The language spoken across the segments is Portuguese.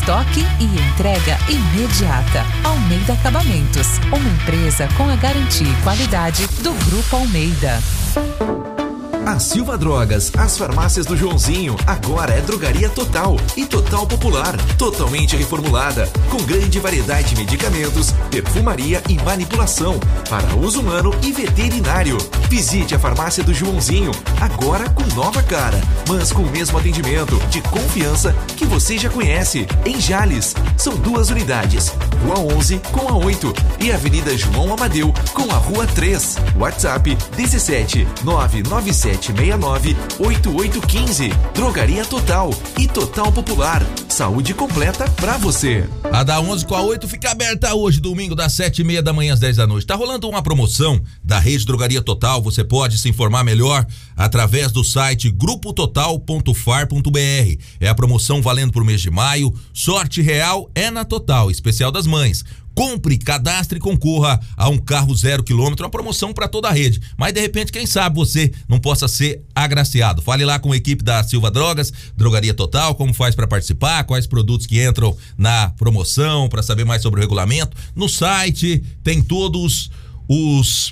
estoque e entrega imediata. Almeida Acabamentos, uma empresa com a garantia e qualidade do Grupo Almeida. A Silva Drogas, as farmácias do Joãozinho, agora é Drogaria Total e Total Popular, totalmente reformulada, com grande variedade de medicamentos, perfumaria e manipulação, para uso humano e veterinário. Visite a farmácia do Joãozinho, agora com nova cara, mas com o mesmo atendimento de confiança que você já conhece, em Jales. São 2 unidades, Rua 11 com a 8 e Avenida João Amadeu com a Rua 3. WhatsApp 17 997698815. Drogaria Total e Total Popular. Saúde completa pra você. A da 11 com a 8 fica aberta hoje, domingo, das 7h30 da manhã às 10 da noite. Tá rolando uma promoção da Rede Drogaria Total. Você pode se informar melhor através do site grupototal.far.br. É a promoção valendo pro mês de maio. Sorte real é na Total, especial das mães. Compre, cadastre e concorra a um carro 0 km, uma promoção para toda a rede. Mas de repente, quem sabe você não possa ser agraciado. Fale lá com a equipe da Silva Drogas, Drogaria Total, como faz para participar, quais produtos que entram na promoção, para saber mais sobre o regulamento. No site tem todos os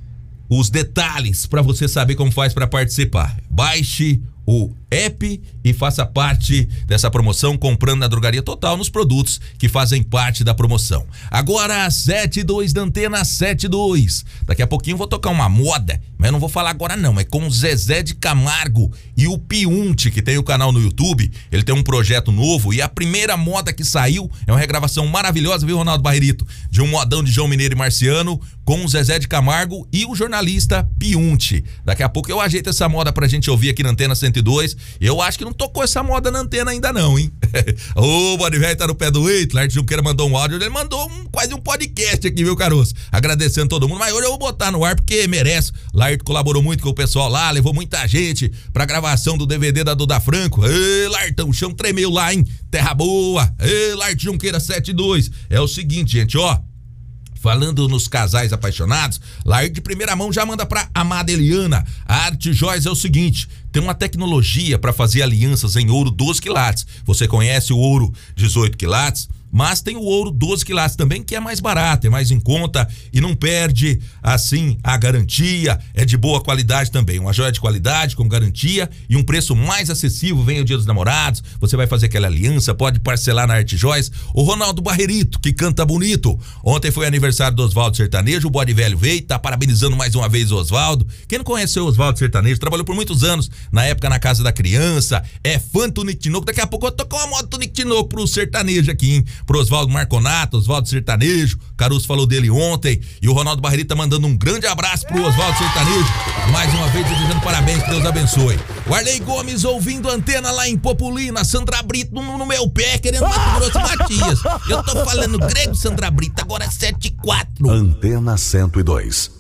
detalhes para você saber como faz para participar. Baixe o app e faça parte dessa promoção comprando na Drogaria Total nos produtos que fazem parte da promoção. Agora 7:02 da Antena 7:02. Daqui a pouquinho eu vou tocar uma moda, mas eu não vou falar agora não, é com o Zezé de Camargo e o Piunte, que tem o canal no YouTube. Ele tem um projeto novo e a primeira moda que saiu é uma regravação maravilhosa, viu, Ronaldo Barrerito? De um modão de João Mineiro e Marciano com o Zezé de Camargo e o jornalista Piunte. Daqui a pouco eu ajeito essa moda pra gente ouvir aqui na Antena 102. Eu acho que não tocou essa moda na antena ainda não, hein? Ô, Bode Velho tá no pé do eito. Laerte Junqueira mandou um áudio, ele mandou quase um podcast aqui, viu, Caroço? Agradecendo todo mundo, mas hoje eu vou botar no ar porque merece. Laerte colaborou muito com o pessoal lá, levou muita gente pra gravação do DVD da Duda Franco. Ê, Lartão, o chão tremeu lá, hein? Terra boa. Ê, Laerte Junqueira 72. É o seguinte, gente, ó. Falando nos casais apaixonados, Laerte de primeira mão já manda pra amada Eliana. A Arte Joias é o seguinte, tem uma tecnologia para fazer alianças em ouro 12 quilates. Você conhece o ouro 18 quilates? Mas tem o ouro 12 quilates também, que é mais barato, é mais em conta e não perde, assim, a garantia. É de boa qualidade também. Uma joia de qualidade, com garantia e um preço mais acessível. Vem o Dia dos Namorados, você vai fazer aquela aliança, pode parcelar na Arte Joias. O Ronaldo Barrerito, que canta bonito. Ontem foi aniversário do Oswaldo Sertanejo, o Bode Velho veio, tá parabenizando mais uma vez o Oswaldo. Quem não conheceu o Oswaldo Sertanejo, trabalhou por muitos anos, na época na Casa da Criança, é fã do Tunico Tinoco. Daqui a pouco eu vou tocar uma moda do Tunico Tinoco pro sertanejo aqui, hein? Pro Oswaldo Marconato, Oswaldo Sertanejo, Caruso falou dele ontem, e o Ronaldo Barrerito tá mandando um grande abraço pro Oswaldo Sertanejo, mais uma vez desejando parabéns, que Deus abençoe. O Arley Gomes ouvindo Antena lá em Populina, Sandra Brito no meu pé, querendo Mato Grosso Matias. Eu tô falando grego, Sandra Brito, agora é 7:04. Antena 102.